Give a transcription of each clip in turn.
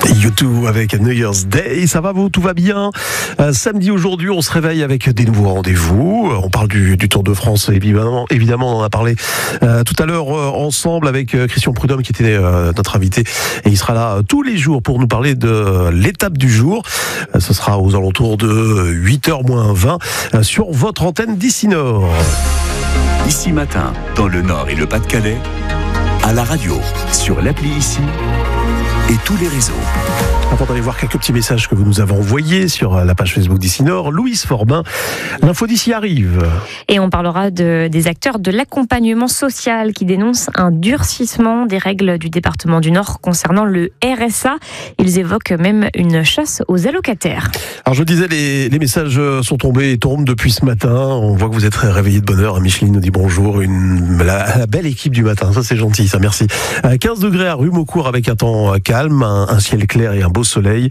U2 avec New Year's Day, ça va vous, tout va bien. Samedi aujourd'hui, on se réveille avec des nouveaux rendez-vous. On parle du Tour de France, évidemment, on en a parlé tout à l'heure ensemble avec Christian Prudhomme qui était notre invité. Et il sera là tous les jours pour nous parler de l'étape du jour. Ce sera aux alentours de 8h moins 20 sur votre antenne d'ici Nord. Ici Matin, dans le Nord et le Pas-de-Calais, à la radio, sur l'appli Ici et tous les réseaux. Avant d'aller voir quelques petits messages que vous nous avez envoyés sur la page Facebook d'Ici Nord, Louise Forbin, l'info d'ici arrive. Et on parlera des acteurs de l'accompagnement social qui dénoncent un durcissement des règles du département du Nord concernant le RSA. Ils évoquent même une chasse aux allocataires. Alors je disais, les messages sont tombés et tombent depuis ce matin. On voit que vous êtes réveillés de bonne heure. Micheline nous dit bonjour. La belle équipe du matin, ça c'est gentil, ça merci. 15 degrés à Rue-Maucourt avec un temps calme, un ciel clair et un beau soleil.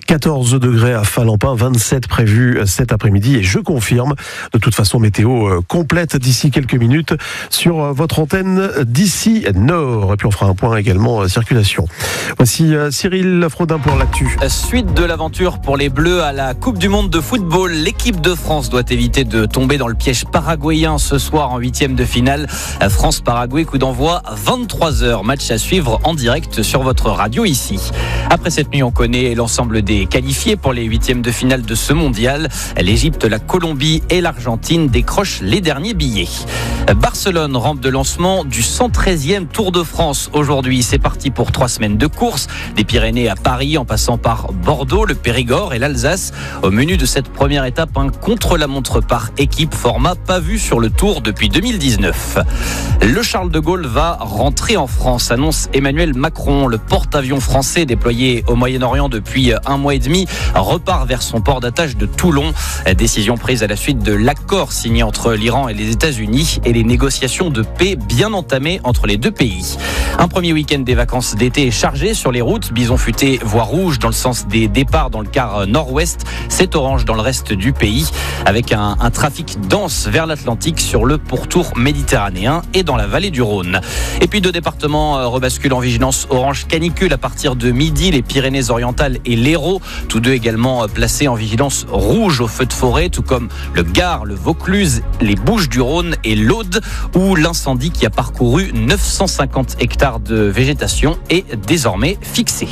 14 degrés à Falampin, 27 prévus cet après-midi. Et je confirme, de toute façon, météo complète d'ici quelques minutes sur votre antenne d'ici Nord. Et puis on fera un point également circulation. Voici Cyril Frodin pour l'actu. Suite de l'aventure pour les Bleus à la Coupe du Monde de football. L'équipe de France doit éviter de tomber dans le piège paraguayen ce soir en 8e de finale. France-Paraguay, coup d'envoi 23h. Match à suivre en direct sur votre radio ici. Après cette nuit, on connaît l'ensemble des qualifiés pour les 8e de finale de ce mondial. L'Égypte, la Colombie et l'Argentine décrochent les derniers billets. Barcelone, rampe de lancement du 113e Tour de France aujourd'hui. C'est parti pour 3 semaines de course. Des Pyrénées à Paris en passant par Bordeaux, le Périgord et l'Alsace. Au menu de cette première étape, un contre-la-montre par équipe, format pas vu sur le Tour depuis 2019. Le Charles de Gaulle va rentrer en France, annonce Emmanuel Macron. Le porte-avions français déployé au Moyen-Orient depuis 1 mois et demi repart vers son port d'attache de Toulon. Décision prise à la suite de l'accord signé entre l'Iran et les États-Unis et les négociations de paix bien entamées entre les deux pays. Un premier week-end des vacances d'été est chargé sur les routes. Bison futé, voie rouge dans le sens des départs dans le quart nord-ouest. C'est orange dans le reste du pays avec un trafic dense vers l'Atlantique sur le pourtour méditerranéen et dans la vallée du Rhône. Et puis 2 départements rebasculent en vigilance orange canicule à partir de midi, les Pyrénées-Orientales et l'Hérault, tous deux également placés en vigilance rouge au feu de forêt, tout comme le Gard, le Vaucluse, les Bouches-du-Rhône et l'Aude, où l'incendie qui a parcouru 950 hectares de végétation est désormais fixé.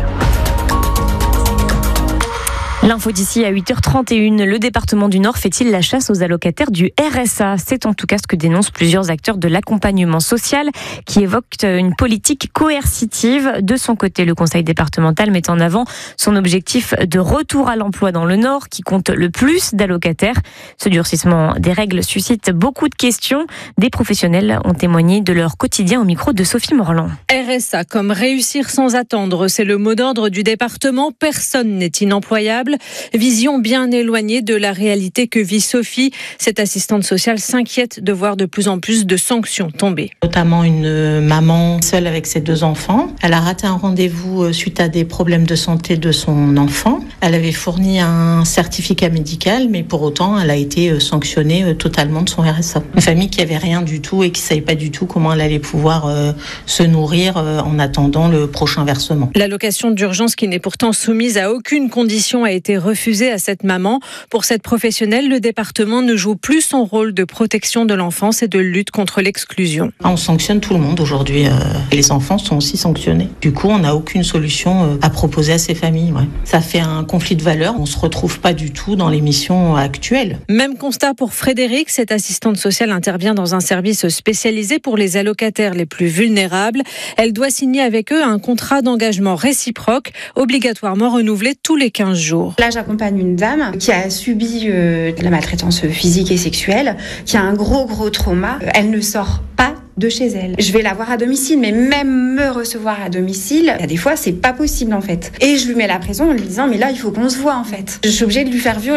L'info d'ici à 8h31. Le département du Nord fait-il la chasse aux allocataires du RSA ? C'est en tout cas ce que dénoncent plusieurs acteurs de l'accompagnement social qui évoquent une politique coercitive. De son côté, le conseil départemental met en avant son objectif de retour à l'emploi dans le Nord qui compte le plus d'allocataires. Ce durcissement des règles suscite beaucoup de questions. Des professionnels ont témoigné de leur quotidien au micro de Sophie Morland. RSA comme réussir sans attendre, c'est le mot d'ordre du département. Personne n'est inemployable. Vision bien éloignée de la réalité que vit Sophie. Cette assistante sociale s'inquiète de voir de plus en plus de sanctions tomber. Notamment une maman seule avec ses 2 enfants. Elle a raté un rendez-vous suite à des problèmes de santé de son enfant. Elle avait fourni un certificat médical, mais pour autant, elle a été sanctionnée totalement de son RSA. Une famille qui avait rien du tout et qui savait pas du tout comment elle allait pouvoir se nourrir en attendant le prochain versement. L'allocation d'urgence qui n'est pourtant soumise à aucune condition a été refusée à cette maman. Pour cette professionnelle, le département ne joue plus son rôle de protection de l'enfance et de lutte contre l'exclusion. On sanctionne tout le monde aujourd'hui. Les enfants sont aussi sanctionnés. Du coup, on n'a aucune solution à proposer à ces familles. Ouais. Ça fait un conflit de valeurs. On ne se retrouve pas du tout dans les missions actuelles. Même constat pour Frédéric. Cette assistante sociale intervient dans un service spécialisé pour les allocataires les plus vulnérables. Elle doit signer avec eux un contrat d'engagement réciproque, obligatoirement renouvelé tous les 15 jours. Là, j'accompagne une dame qui a subi de la maltraitance physique et sexuelle, qui a un gros trauma. Elle ne sort pas de chez elle. Je vais la voir à domicile, mais même me recevoir à domicile, il y a des fois, c'est pas possible en fait. Et je lui mets la pression en lui disant, mais là, il faut qu'on se voit en fait. Je suis obligée de lui faire violence.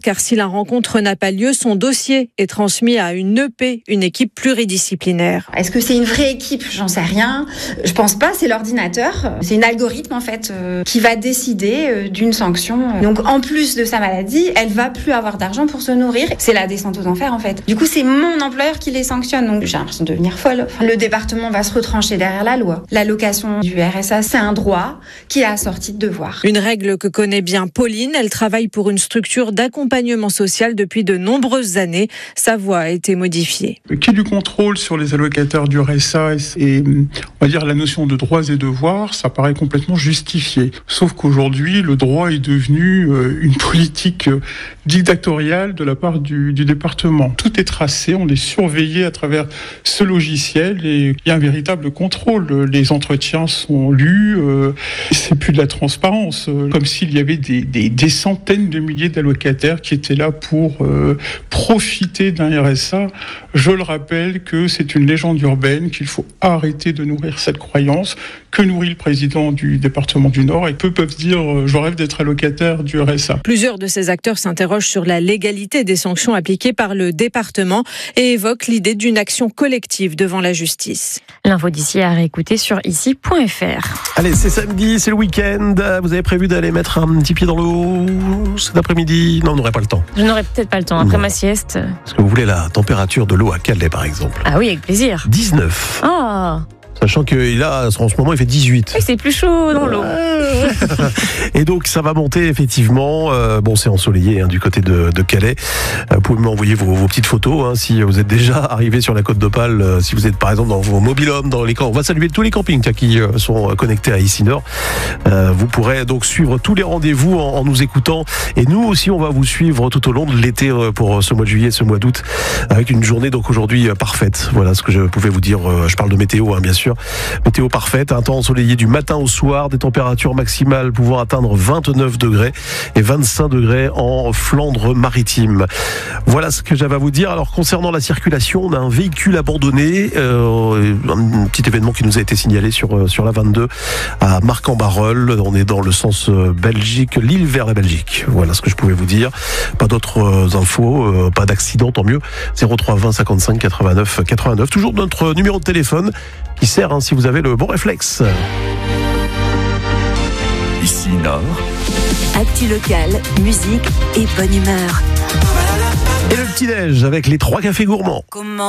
car si la rencontre n'a pas lieu, son dossier est transmis à une EP, une équipe pluridisciplinaire. Est-ce que c'est une vraie équipe ? J'en sais rien. Je pense pas, c'est l'ordinateur. C'est un algorithme en fait qui va décider d'une sanction. Donc en plus de sa maladie, elle va plus avoir d'argent pour se nourrir. C'est la descente aux enfers en fait. Du coup, c'est mon employeur qui les sanctionne. Donc j'ai l'impression de devenir folle. Le département va se retrancher derrière la loi. L'allocation du RSA, c'est un droit qui est assorti de devoirs. Une règle que connaît bien Pauline. Elle travaille pour une structure d'accompagnement social depuis de nombreuses années. Sa voix a été modifiée. Qu'il y ait du contrôle sur les allocataires du RSA et on va dire la notion de droits et devoirs, ça paraît complètement justifié. Sauf qu'aujourd'hui, le droit est devenu une politique dictatoriale de la part du département. Tout est tracé, on est surveillé à travers ce logiciel et il y a un véritable contrôle. Les entretiens sont lus, c'est plus de la transparence, comme s'il y avait des centaines de milliers d'allocataires qui étaient là pour profiter d'un RSA. Je le rappelle que c'est une légende urbaine, qu'il faut arrêter de nourrir cette croyance que nourrit le président du département du Nord et peu peuvent dire je rêve d'être allocataire du RSA. Plusieurs de ces acteurs s'interrogent sur la légalité des sanctions appliquées par le département et évoquent l'idée d'une action collective devant la justice. L'info d'ici à réécouter sur ici.fr. Allez, c'est samedi, c'est le week-end. Vous avez prévu d'aller mettre un petit pied dans l'eau cet après-midi ? Non, on n'aurait pas le temps. Je n'aurai peut-être pas le temps après ma sieste. Est-ce que vous voulez la température de l'eau à Calais, par exemple ? Ah oui, avec plaisir. 19. Ah, Sachant que là, en ce moment, il fait 18. oui, c'est plus chaud dans l'eau. Et donc, ça va monter, effectivement. Bon, c'est ensoleillé du côté de Calais. Vous pouvez m'envoyer vos petites photos si vous êtes déjà arrivé sur la Côte d'Opale, si vous êtes, par exemple, dans vos mobil-homes, dans les camps. On va saluer tous les campings qui sont connectés à Ici Nord. Vous pourrez donc suivre tous les rendez-vous en nous écoutant. Et nous aussi, on va vous suivre tout au long de l'été pour ce mois de juillet, ce mois d'août, avec une journée donc aujourd'hui parfaite. Voilà ce que je pouvais vous dire. Je parle de météo, bien sûr. Météo parfaite, un temps ensoleillé du matin au soir, des températures maximales pouvant atteindre 29 degrés et 25 degrés en Flandre-Maritime. Voilà ce que j'avais à vous dire. Alors concernant la circulation, on a un véhicule abandonné, un petit événement qui nous a été signalé sur la 22 à Marc-en-Barœul. On est dans le sens Belgique, Lille vers la Belgique. Voilà ce que je pouvais vous dire. Pas d'autres infos, pas d'accident, tant mieux. 03 20 55 89 89. Toujours notre numéro de téléphone qui sert si vous avez le bon réflexe. Ici Nord. Actu locale, musique et bonne humeur. Et le petit-déj avec les 3 cafés gourmands.